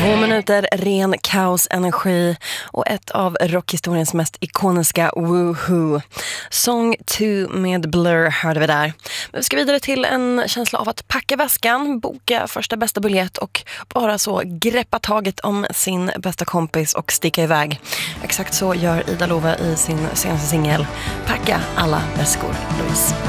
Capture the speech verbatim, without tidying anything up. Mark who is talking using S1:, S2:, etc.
S1: Två minuter ren kaosenergi och ett av rockhistoriens mest ikoniska Woohoo. Song two med Blur hörde vi där. Men vi ska vidare till en känsla av att packa väskan, boka första bästa biljett och bara så greppa taget om sin bästa kompis och sticka iväg. Exakt så gör Ida Love i sin senaste singel Packa alla väskor, Louise.